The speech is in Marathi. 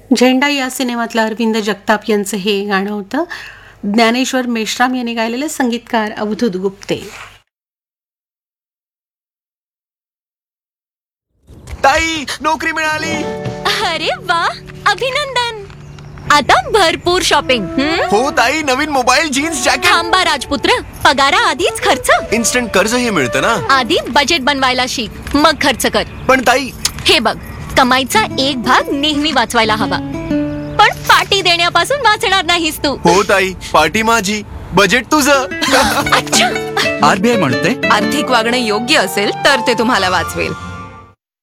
झेंडा या सिनेमातलं अरविंद जगताप यांचं हे गाणं होतं. ज्ञानेश्वर मेश्राम यांनी गायलेलं, संगीतकार अवधूत गुप्ते. ताई, नोकरी मिळाली. अरे वा, अभिनंदन. आता भरपूर शॉपिंग. हो ताई, नवीन मोबाईल, जीन्स, जॅकेट. थांबा राजपुत्र, पगारा आधीच खर्च. इन्स्टंट कर्ज हे मिळतं ना. आधी बजेट बनवायला शिक, मग खर्च कर. पण ताई, हे बघ, कमाईचा एक भाग नेहमी वाचवायला हवा, पण पार्टी देण्यापासून वाचणार नाहीस तू. हो ताई, पार्टी माझी, बजेट तुझं. आरबीआय म्हणते, आर्थिक वागणं योग्य असेल तर ते तुम्हाला वाचवेल.